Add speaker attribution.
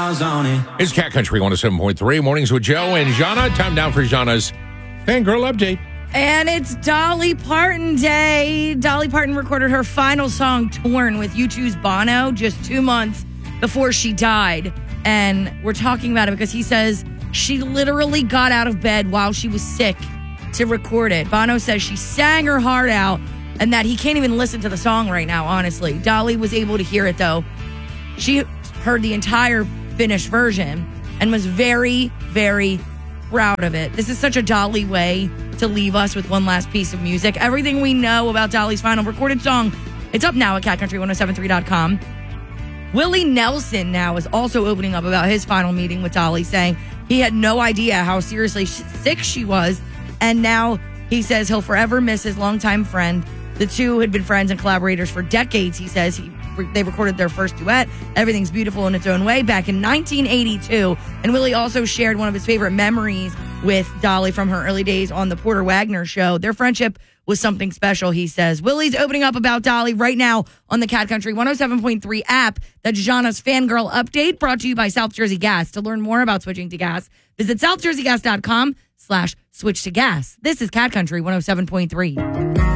Speaker 1: stars on it.
Speaker 2: It's Cat Country 107.3, Mornings with Joe and Jana. Time down for Jana's Fangirl Update.
Speaker 3: And it's Dolly Parton Day. Dolly Parton recorded her final song, Torn, with U2's Bono just 2 months before she died. And we're talking about it because he says she literally got out of bed while she was sick to record it. Bono says she sang her heart out and that he can't even listen to the song right now, honestly. Dolly was able to hear it, though. She heard the entire finished version and was very, very proud of it. This is such a Dolly way to leave us with one last piece of music. Everything we know about Dolly's final recorded song, it's up now at catcountry1073.com. Willie Nelson now is also opening up about his final meeting with Dolly, saying he had no idea how seriously sick she was, and now he says he'll forever miss his longtime friend. The two had been friends and collaborators for decades, he says. They recorded their first duet, Everything's Beautiful in Its Own Way, back in 1982. And Willie also shared one of his favorite memories with Dolly from her early days on the Porter Wagner show. Their friendship was something special, he says. Willie's opening up about Dolly right now on the Cat Country 107.3 app. That's Jana's Fangirl Update, brought to you by South Jersey Gas. To learn more about switching to gas, visit southjerseygas.com/switch to gas. This is Cat Country 107.3.